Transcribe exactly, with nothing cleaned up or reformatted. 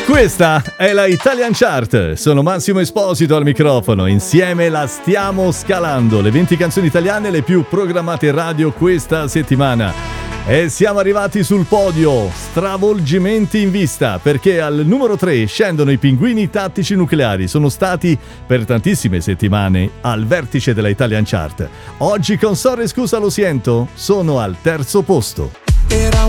Questa è la Italian Chart, sono Massimo Esposito al microfono, insieme la stiamo scalando, le venti canzoni italiane le più programmate in radio questa settimana. E siamo arrivati sul podio, stravolgimenti in vista, perché al numero tre scendono i Pinguini Tattici Nucleari, sono stati per tantissime settimane al vertice della Italian Chart. Oggi con Sorry Scusa Lo Siento sono al terzo posto.